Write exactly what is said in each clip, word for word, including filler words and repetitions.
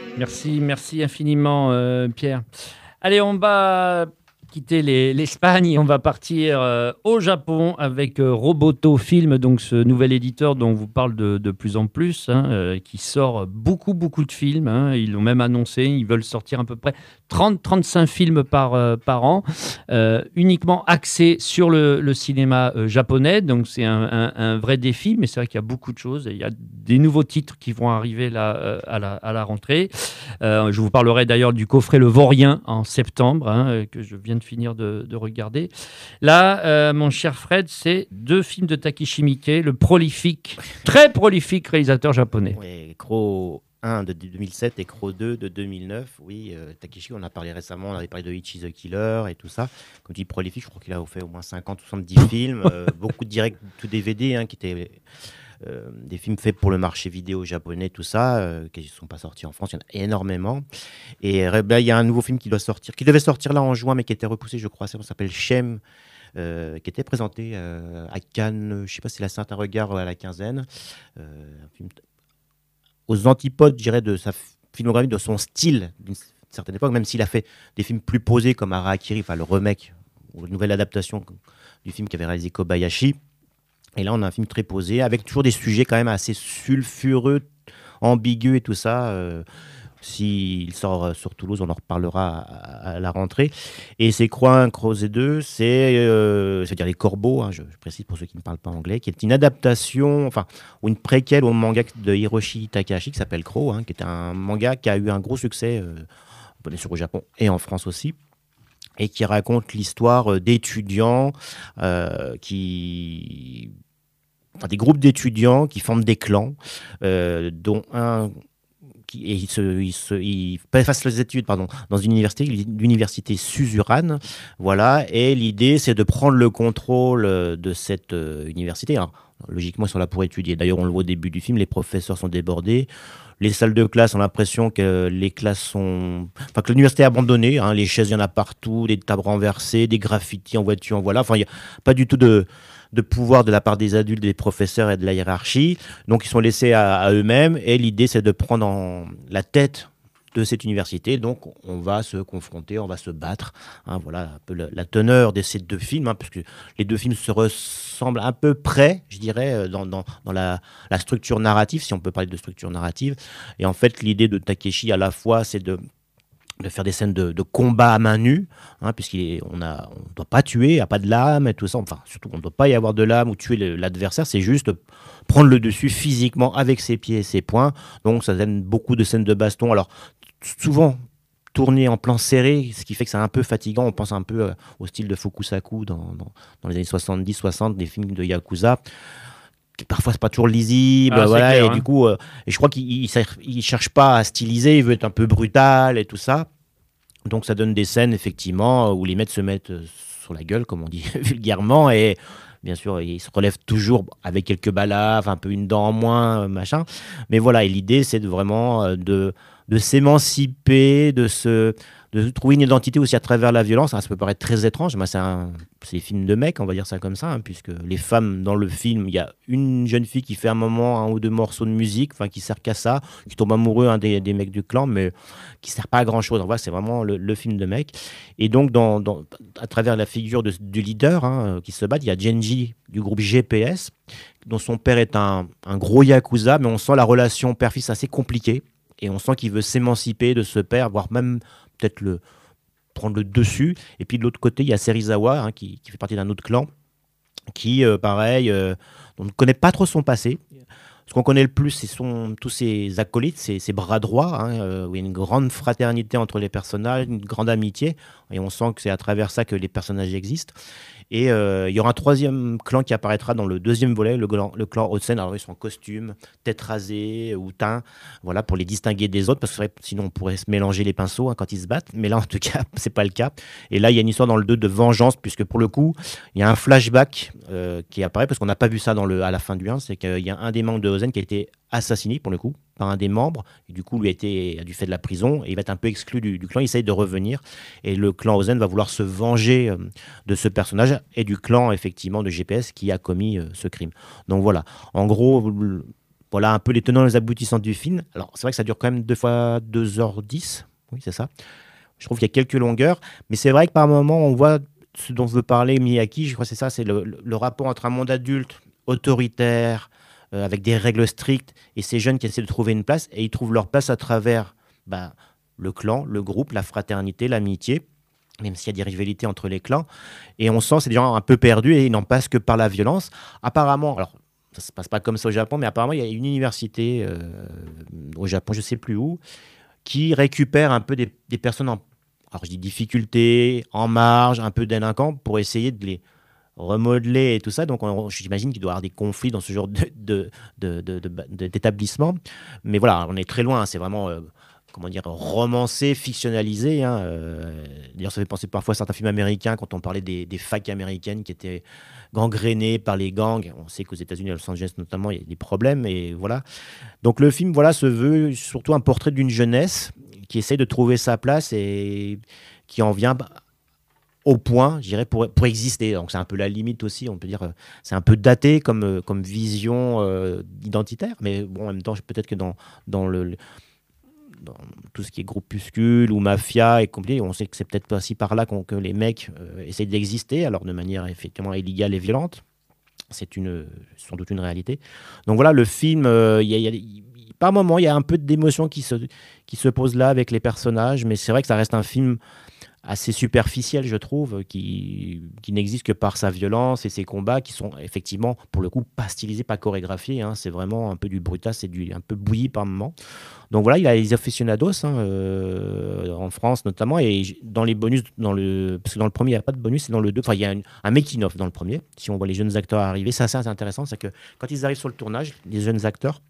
Merci, merci infiniment, euh, Pierre. Allez, on va quitter les- l'Espagne et on va partir euh, au Japon avec euh, Roboto Film, donc ce nouvel éditeur dont on vous parle de, de plus en plus, hein, euh, qui sort beaucoup, beaucoup de films. Hein. Ils l'ont même annoncé, ils veulent sortir à peu près trente à trente-cinq films par, euh, par an, euh, uniquement axés sur le, le cinéma euh, japonais. Donc c'est un, un- un vrai défi, mais c'est vrai qu'il y a beaucoup de choses. Il y a des nouveaux titres qui vont arriver là, euh, à, la, à la rentrée. Euh, je vous parlerai d'ailleurs du coffret Le Vaurien en septembre, hein, euh, que je viens de finir de, de regarder. Là, euh, mon cher Fred, c'est deux films de Takeshi Miike, le prolifique, très prolifique réalisateur japonais. Oui, Crow un de deux mille sept et Crow deux de deux mille neuf. Oui, euh, Takeshi, on en a parlé récemment, on avait parlé de Ichi the Killer et tout ça. Comme tu dis, prolifique, je crois qu'il a fait au moins cinquante ou soixante-dix films, euh, beaucoup de directs, tout D V D, hein, qui étaient euh, des films faits pour le marché vidéo japonais, tout ça, euh, qui ne sont pas sortis en France, il y en a énormément. Et euh, ben, il y a un nouveau film qui doit sortir, qui devait sortir là en juin, mais qui a été repoussé, je crois, ça s'appelle Shem. Euh, qui était présenté euh, à Cannes, je ne sais pas si c'est la Saint Regard à la quinzaine, euh, un film aux antipodes, je dirais, de sa filmographie, de son style d'une certaine époque, même s'il a fait des films plus posés comme Harakiri, enfin le remake ou une nouvelle adaptation du film qu'avait réalisé Kobayashi. Et là, on a un film très posé, avec toujours des sujets quand même assez sulfureux, ambigus et tout ça. Euh, S'il sort sur Toulouse, on en reparlera à, à la rentrée. Et c'est Croix un, Crozet deux, c'est, euh, c'est-à-dire Les Corbeaux, hein, je, je précise pour ceux qui ne parlent pas anglais, qui est une adaptation, enfin, ou une préquelle au manga de Hiroshi Takahashi qui s'appelle Crow, hein, qui est un manga qui a eu un gros succès, euh, bien sûr au Japon et en France aussi, et qui raconte l'histoire d'étudiants euh, qui... Enfin, des groupes d'étudiants qui forment des clans, euh, dont un qui, et il, se, il, se, il passe les études pardon, dans une université, l'université Suzurane, voilà, et l'idée c'est de prendre le contrôle de cette euh, université. Alors, logiquement, ils sont là pour étudier. D'ailleurs, on le voit au début du film, les professeurs sont débordés. Les salles de classe ont l'impression que les classes sont... Enfin, que l'université est abandonnée. Hein, les chaises, il y en a partout, des tables renversées, des graffitis en voiture, en voilà. Enfin, il n'y a pas du tout de, de pouvoir de la part des adultes, des professeurs et de la hiérarchie. Donc, ils sont laissés à, à eux-mêmes. Et l'idée, c'est de prendre en la tête de cette université. Donc, on va se confronter, on va se battre. Hein, voilà un peu la, la teneur de ces deux films, hein, parce que les deux films se ressemblent à peu près, je dirais, dans, dans, dans la, la structure narrative, si on peut parler de structure narrative. Et en fait, l'idée de Takeshi, à la fois, c'est de de faire des scènes de, de combat à main nue, hein, puisqu'on ne doit pas tuer, il n'y a pas de lame et tout ça. Enfin, surtout, on ne doit pas y avoir de lame ou tuer le, l'adversaire, c'est juste prendre le dessus physiquement avec ses pieds et ses poings. Donc, ça donne beaucoup de scènes de baston. Alors, souvent tourné en plan serré, ce qui fait que c'est un peu fatigant. On pense un peu euh, au style de Fukusaku dans, dans, dans les années soixante-dix soixante, des films de Yakuza. Parfois, c'est pas toujours lisible, Ah, c'est voilà, clair, et hein. du coup, euh, et je crois qu'il il, il cherche pas à styliser, il veut être un peu brutal et tout ça. Donc, ça donne des scènes, effectivement, où les mecs se mettent euh, sur la gueule, comme on dit vulgairement, et bien sûr, ils se relèvent toujours avec quelques balaves, un peu une dent en moins, euh, machin. Mais voilà, et l'idée, c'est de vraiment euh, de, de s'émanciper, de se, de trouver une identité aussi à travers la violence. Alors, ça peut paraître très étrange, mais c'est un, c'est des films de mecs, on va dire ça comme ça, hein, puisque les femmes dans le film, il y a une jeune fille qui fait un moment un ou deux morceaux de musique, enfin qui sert qu'à ça, qui tombe amoureux un des, des mecs du clan, mais qui sert pas à grand chose. En vrai, c'est vraiment le, le film de mecs. Et donc, dans, dans, à travers la figure de, du leader hein, qui se bat, il y a Genji du groupe G P S, dont son père est un, un gros yakuza, mais on sent la relation père-fils assez compliquée. Et on sent qu'il veut s'émanciper de ce père, voire même peut-être le prendre le dessus. Et puis de l'autre côté, il y a Serizawa, hein, qui, qui fait partie d'un autre clan, qui, euh, pareil, euh, on ne connaît pas trop son passé. Ce qu'on connaît le plus, c'est son, tous ses acolytes, ses, ses bras droits, hein, euh, où il y a une grande fraternité entre les personnages, une grande amitié. Et on sent que c'est à travers ça que les personnages existent. Et euh, il y aura un troisième clan qui apparaîtra dans le deuxième volet, le clan, le clan Hotsen. Alors ils sont en costume, tête rasée ou teint, voilà, pour les distinguer des autres, parce que sinon on pourrait se mélanger les pinceaux hein, quand ils se battent. Mais là, en tout cas, c'est pas le cas. Et là, il y a une histoire dans le deux de vengeance, puisque pour le coup, il y a un flashback euh, qui apparaît, parce qu'on n'a pas vu ça dans le, à la fin du un, c'est qu'il y a un des membres de Hosen qui a été assassiné, pour le coup, par un des membres, et du coup, lui a, été, a dû faire de la prison, et il va être un peu exclu du, du clan, il essaye de revenir, et le clan Hosen va vouloir se venger euh, de ce personnage, et du clan, effectivement, de G P S qui a commis euh, ce crime. Donc voilà, en gros, voilà un peu les tenants et les aboutissants du film. Alors, c'est vrai que ça dure quand même deux fois deux heures dix. Oui, c'est ça. Je trouve qu'il y a quelques longueurs. Mais c'est vrai que par moments, on voit ce dont veut parler Miyake. Je crois que c'est ça, c'est le, le, le rapport entre un monde adulte, autoritaire, euh, avec des règles strictes, et ces jeunes qui essaient de trouver une place. Et ils trouvent leur place à travers bah, le clan, le groupe, la fraternité, l'amitié, même s'il y a des rivalités entre les clans. Et on sent que c'est des gens un peu perdus et ils n'en passent que par la violence. Apparemment, alors ça ne se passe pas comme ça au Japon, mais apparemment il y a une université euh, au Japon, je ne sais plus où, qui récupère un peu des, des personnes en, alors je dis difficulté, en marge, un peu délinquants, pour essayer de les remodeler et tout ça. Donc on, j'imagine qu'il doit y avoir des conflits dans ce genre de, de, de, de, de, de, d'établissement. Mais voilà, on est très loin, hein, c'est vraiment... Euh, comment dire, romancé, fictionnalisé. Hein. Euh, d'ailleurs, ça fait penser parfois à certains films américains quand on parlait des, des facs américaines qui étaient gangrénées par les gangs. On sait qu'aux États-Unis, à Los Angeles notamment, il y a des problèmes. Et voilà. Donc le film voilà, se veut surtout un portrait d'une jeunesse qui essaie de trouver sa place et qui en vient au point, je dirais, pour, pour exister. Donc c'est un peu la limite aussi, on peut dire, c'est un peu daté comme, comme vision euh, identitaire. Mais bon, en même temps, peut-être que dans, dans le... dans tout ce qui est groupuscule ou mafia et compliqué, on sait que c'est peut-être pas si par là qu'on, que les mecs euh, essayent d'exister, alors de manière effectivement illégale et violente. C'est une, sans doute une réalité. Donc voilà, le film, euh, y a, y a, y, par moments, il y a un peu d'émotion qui se, qui se pose là avec les personnages, mais c'est vrai que ça reste un film assez superficiel, je trouve, qui, qui n'existe que par sa violence et ses combats qui sont effectivement, pour le coup, pas stylisés, pas chorégraphiés. Hein. C'est vraiment un peu du brutal, c'est du, un peu bouilli par moments. Donc voilà, il y a les aficionados hein, euh, en France notamment, et dans les bonus, dans le, parce que dans le premier, il n'y a pas de bonus, c'est dans le deux. Enfin, il y a une, un making-of dans le premier, si on voit les jeunes acteurs arriver. C'est assez intéressant, c'est que quand ils arrivent sur le tournage, les jeunes acteurs,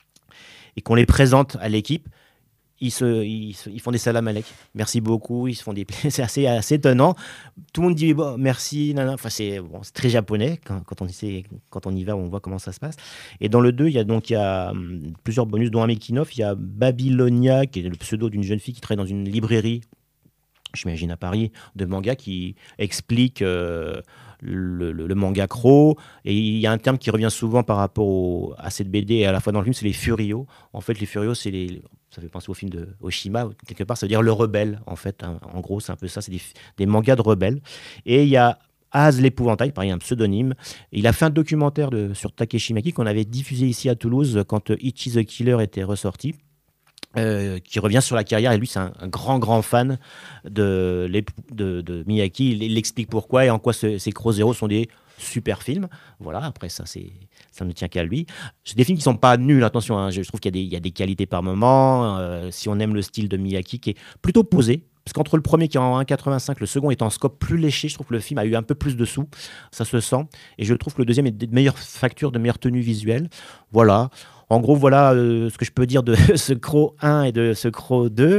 et qu'on les présente à l'équipe, Ils, se, ils, se, ils font des salam alek. Merci beaucoup. Ils se font des... c'est assez, assez étonnant. Tout le monde dit bon, merci. Nana. Enfin, c'est, bon, c'est très japonais. Quand, quand, on essaie, quand on y va, on voit comment ça se passe. Et dans le deux, il y a, donc, il y a hum, plusieurs bonus, dont un making-of. Il y a Babylonia, qui est le pseudo d'une jeune fille qui travaille dans une librairie, j'imagine à Paris, de manga, qui explique euh, le, le, le manga Crow. Et il y a un terme qui revient souvent par rapport au, à cette B D et à la fois dans le film, c'est les furios. En fait, les furios, c'est les... ça fait penser au film de Oshima, quelque part, ça veut dire le rebelle, en fait. Hein. En gros, c'est un peu ça, c'est des, des mangas de rebelles. Et il y a Az l'épouvantail, pareil, un pseudonyme. Il a fait un documentaire de, sur Takeshi Maki qu'on avait diffusé ici à Toulouse quand Ichi the Killer était ressorti. Euh, qui revient sur la carrière, et lui c'est un, un grand grand fan de, de, de Miyake. Il, il explique pourquoi et en quoi ce, ces Crow Zero sont des super films. Voilà, après ça c'est, ça ne tient qu'à lui. C'est des films qui sont pas nuls, attention, hein. Je, je trouve qu'il y a, des, il y a des qualités par moment, euh, si on aime le style de Miyake qui est plutôt posé, parce qu'entre le premier qui est en un virgule quatre-vingt-cinq, le second est en scope plus léché, je trouve que le film a eu un peu plus de sous, ça se sent, et je trouve que le deuxième est de meilleure facture, de meilleure tenue visuelle. Voilà. En gros, voilà euh, ce que je peux dire de ce Crow un et de ce Crow deux.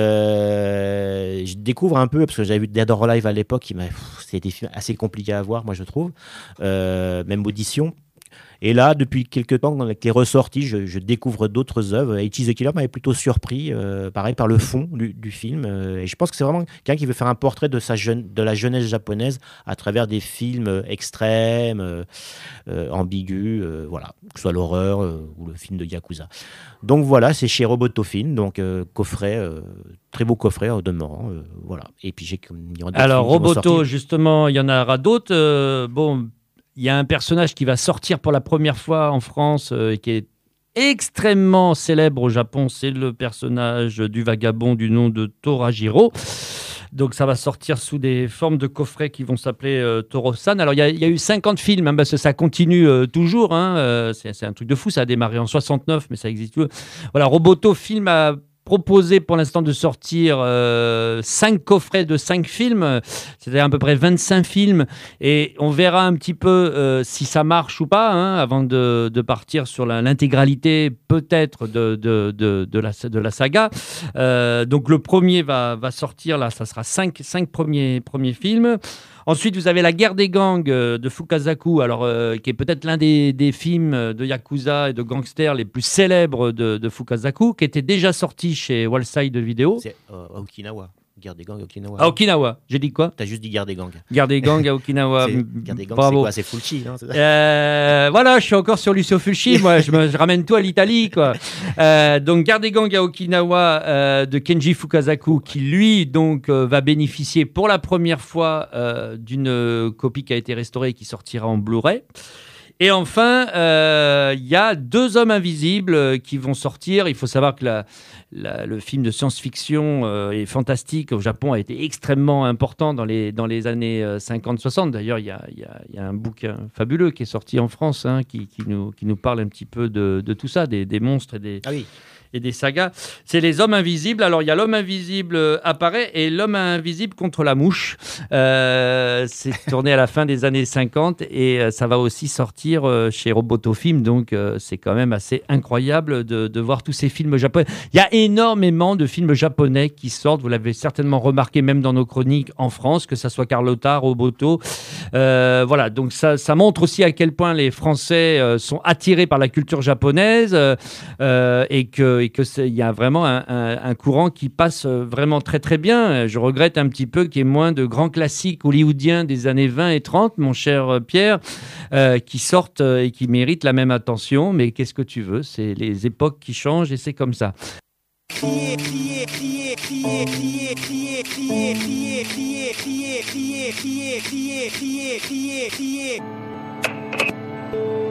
Euh, je découvre un peu, parce que j'avais vu Dead or Alive à l'époque, qui m'a, pff, c'était des films assez compliqués à voir, moi je trouve, euh, même Audition. Et là, depuis quelques temps, avec les ressorties, je, je découvre d'autres œuvres. Ichi the Killer m'avait plutôt surpris, euh, pareil, par le fond du, du film. Euh, et je pense que c'est vraiment quelqu'un qui veut faire un portrait de, sa jeune, de la jeunesse japonaise à travers des films extrêmes, euh, euh, ambigus, euh, voilà, que ce soit l'horreur euh, ou le film de Yakuza. Donc voilà, c'est chez Roboto Film, donc euh, coffret, euh, très beau coffret en demeurant. Euh, voilà. Et puis j'ai. Alors, Roboto, justement, il y en aura d'autres. Euh, bon. Il y a un personnage qui va sortir pour la première fois en France euh, qui est extrêmement célèbre au Japon. C'est le personnage du vagabond du nom de Torajiro. Donc ça va sortir sous des formes de coffrets qui vont s'appeler euh, Toro-san. Alors il y, y a eu cinquante films, hein, parce que ça continue euh, toujours. Hein, euh, c'est, c'est un truc de fou, ça a démarré en soixante-neuf, mais ça existe toujours. Voilà, Roboto Film a proposé pour l'instant de sortir euh, cinq coffrets de cinq films, c'est-à-dire à peu près vingt-cinq films, et on verra un petit peu euh, si ça marche ou pas, hein, avant de, de partir sur la, l'intégralité peut-être de, de, de, de, la, de la saga. Euh, donc le premier va, va sortir, là, ça sera cinq, cinq premiers, premiers films. Ensuite, vous avez La guerre des gangs de Fukasaku, alors, euh, qui est peut-être l'un des, des films de Yakuza et de gangsters les plus célèbres de, de Fukasaku, qui était déjà sorti chez Wallside Video. C'est euh, à Okinawa. Guerre des gangs à Okinawa. À Okinawa. J'ai dit quoi? T'as juste dit guerre des gangs. Guerre des gangs à Okinawa. C'est- Guerre des gangs, c'est Bravo. quoi? C'est Fulci, non? C'est ça. Euh, voilà, je suis encore sur Lucio Fulci. Moi, je, me, je ramène tout à l'Italie, quoi. Euh, donc, Guerre des gangs à Okinawa euh, de Kenji Fukasaku, qui lui, donc, euh, va bénéficier pour la première fois euh, d'une euh, copie qui a été restaurée et qui sortira en Blu-ray. Et enfin, il euh, y a Deux hommes invisibles euh, qui vont sortir. Il faut savoir que la, la, le film de science-fiction euh, et fantastique au Japon a été extrêmement important dans les, dans les années euh, cinquante soixante. D'ailleurs, il y a, y, a, y a un bouquin fabuleux qui est sorti en France hein, qui, qui, nous, qui nous parle un petit peu de, de tout ça, des, des monstres et des... Ah oui. et des sagas. C'est Les Hommes Invisibles. Alors, il y a L'Homme Invisible euh, apparaît et L'Homme Invisible contre la mouche. Euh, c'est tourné à la fin des années cinquante et euh, ça va aussi sortir euh, chez Roboto Film. Donc, euh, c'est quand même assez incroyable de, de voir tous ces films japonais. Il y a énormément de films japonais qui sortent. Vous l'avez certainement remarqué même dans nos chroniques en France, que ça soit Carlotta, Roboto. Euh, voilà, donc ça, ça montre aussi à quel point les Français euh, sont attirés par la culture japonaise euh, et que et qu'il y a vraiment un, un, un courant qui passe vraiment très très bien. Je regrette un petit peu qu'il y ait moins de grands classiques hollywoodiens des années vingt et trente, mon cher Pierre, euh, qui sortent et qui méritent la même attention. Mais qu'est-ce que tu veux? C'est les époques qui changent et c'est comme ça. Crier, crier, crier, crier, crier, crier, crier, crier, crier, crier, crier, crier, crier, crier, crier, crier.